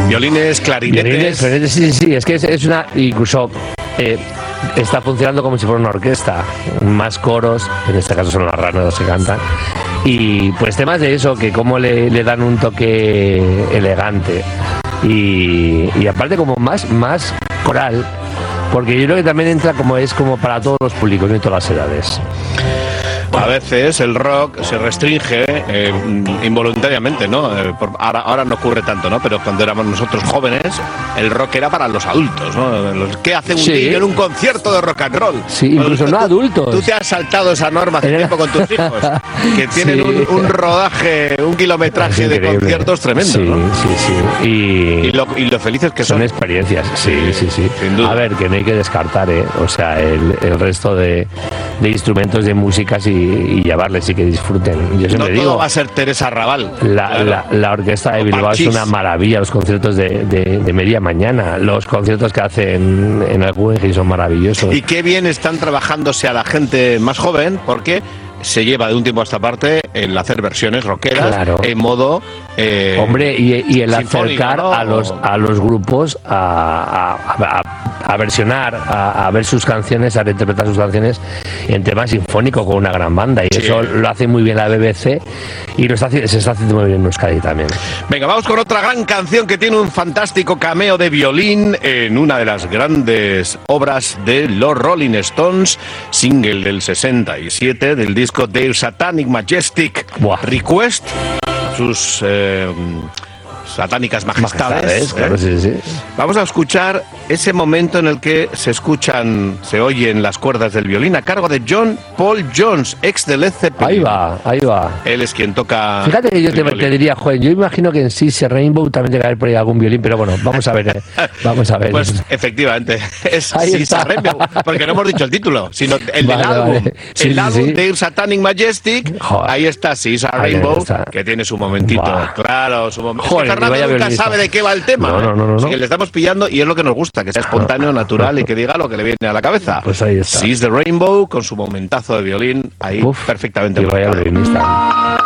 Violines, clarinetes. Sí, es que es una... Incluso está funcionando como si fuera una orquesta. Más coros, en este caso son las ranas que cantan. Y pues temas de eso, que como le dan un toque elegante. Y aparte como más coral, porque yo creo que también entra como para todos los públicos y todas las edades. A veces el rock se restringe involuntariamente, ¿no? Ahora no ocurre tanto, ¿no? Pero cuando éramos nosotros jóvenes, el rock era para los adultos, ¿no? ¿Qué hace un niño en un concierto de rock and roll? Sí, incluso no adultos. Tú te has saltado esa norma hace tiempo con tus hijos, que tienen un rodaje, un kilometraje de conciertos tremendo, ¿no? Sí. Y lo felices que son. Son experiencias, sí. Sin duda. A ver, que no hay que descartar, o sea, el resto de instrumentos, de músicas y llevarles y que disfruten. Yo siempre digo, todo va a ser Teresa Raval. La orquesta de Bilbao es una maravilla, los conciertos de media mañana, los conciertos que hacen en el Guggenheim son maravillosos. Y qué bien están trabajándose a la gente más joven, porque se lleva de un tiempo a esta parte el hacer versiones rockeras en modo hombre, y el acercar, ¿no? a los grupos a versionar, a ver sus canciones, a reinterpretar sus canciones en tema sinfónico con una gran banda, y eso lo hace muy bien la BBC y se está haciendo muy bien en Euskadi también. Venga, vamos con otra gran canción que tiene un fantástico cameo de violín en una de las grandes obras de los Rolling Stones, single del 67 del disco Their Satanic Majestic Request, sus satánicas majestades. Claro, sí. Vamos a escuchar ese momento en el que se oyen las cuerdas del violín a cargo de John Paul Jones, ex de Led Zeppelin. Ahí va. Él es quien toca. Fíjate que yo te diría, joder, yo imagino que en Six Rainbow también tiene que haber por ahí algún violín, pero bueno, vamos a ver. Pues efectivamente, es Six Rainbow, porque no hemos dicho el título, sino el del álbum. Vale. El álbum de Satanic Majestic, ahí está Six Rainbow, que tiene su momentito. Claro, su momento. Fernando nunca sabe de qué va el tema. No. Así que le estamos pillando y es lo que nos gusta, que sea espontáneo, natural y que diga lo que le viene a la cabeza. Pues ahí está. Six the Rainbow con su momentazo de violín ahí perfectamente. Y vaya violinista.